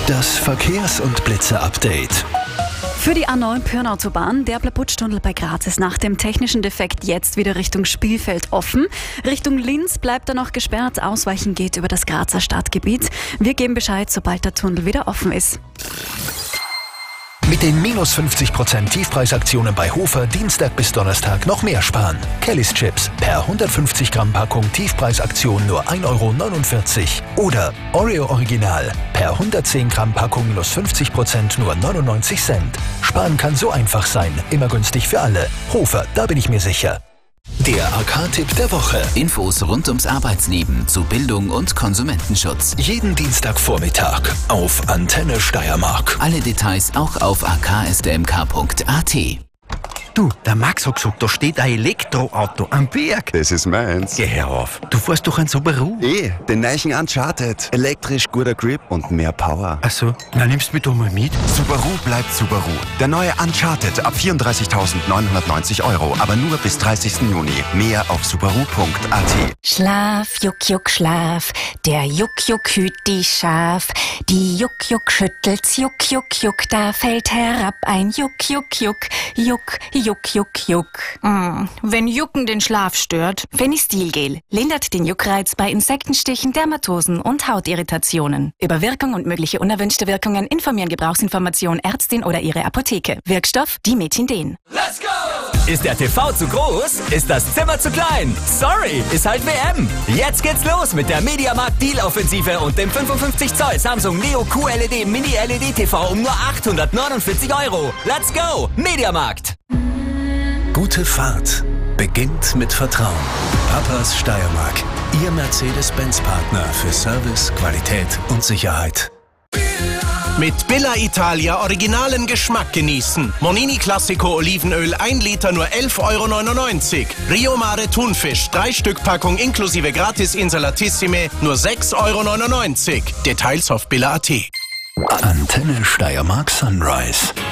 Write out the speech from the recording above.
Das Verkehrs- und Blitzer-Update. Für die A9 Pirnautobahn, der Blabutschtunnel bei Graz ist nach dem technischen Defekt jetzt wieder Richtung Spielfeld offen. Richtung Linz bleibt er noch gesperrt, Ausweichen geht über das Grazer Stadtgebiet. Wir geben Bescheid, sobald der Tunnel wieder offen ist. Mit den minus 50% Tiefpreisaktionen bei Hofer Dienstag bis Donnerstag noch mehr sparen. Kellys Chips per 150 Gramm Packung Tiefpreisaktion nur 1,49 €. Oder Oreo Original per 110 Gramm Packung minus 50% nur 99 Cent. Sparen kann so einfach sein, immer günstig für alle. Hofer, da bin ich mir sicher. Der AK-Tipp der Woche. Infos rund ums Arbeitsleben, zu Bildung und Konsumentenschutz. Jeden Dienstagvormittag auf Antenne Steiermark. Alle Details auch auf aksdmk.at. Du, der Max hat gesagt, da steht ein Elektroauto am Berg. Das ist meins. Geh her auf. Du fährst doch ein Subaru. Den neuen Uncharted. Elektrisch, guter Grip und mehr Power. Ach so, na nimmst du mich doch mal mit. Subaru bleibt Subaru. Der neue Uncharted ab 34.990 €, aber nur bis 30. Juni. Mehr auf subaru.at. Schlaf, Juck, Juck, Schlaf. Der Juck, Juck hüt die Schaf. Die Juck, Juck schüttelt's, Juck, Juck, Juck. Da fällt herab ein Juck, Juck, Juck. Juck, Juck, Juck, Juck. Wenn Jucken den Schlaf stört. Fenistilgel lindert den Juckreiz bei Insektenstichen, Dermatosen und Hautirritationen. Über Wirkung und mögliche unerwünschte Wirkungen informieren Gebrauchsinformation Ärztin oder ihre Apotheke. Wirkstoff Dimetindin. Let's go! Ist der TV zu groß? Ist das Zimmer zu klein? Sorry, ist halt WM. Jetzt geht's los mit der Mediamarkt Deal-Offensive und dem 55 Zoll Samsung Neo QLED Mini LED TV um nur 849 €. Let's go! Mediamarkt! Gute Fahrt beginnt mit Vertrauen. Papas Steiermark, Ihr Mercedes-Benz-Partner für Service, Qualität und Sicherheit. Mit Billa Italia originalen Geschmack genießen. Monini Classico Olivenöl 1 Liter nur 11,99 €. Rio Mare Thunfisch 3 Stück Packung inklusive Gratis Insalatissime nur 6,99 €. Details auf billa.at. Antenne Steiermark Sunrise.